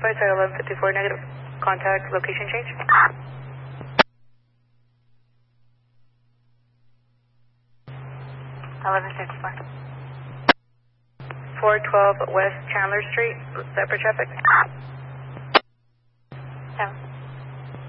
verify, sorry, 1154 negative. Contact location change. 1154. 412 West Chandler Street, separate traffic. 7.